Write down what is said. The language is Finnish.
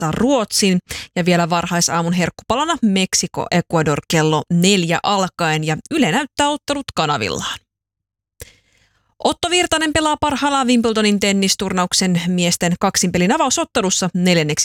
vastaan Ruotsin ja vielä varhaisaamun herkkupalana Meksiko-Ecuador kello 4 alkaen ja Yle näyttää ottelut kanavillaan. Otto Virtanen pelaa parhaillaan Wimbledonin tennisturnauksen miesten kaksinpelin avausottelussa 4.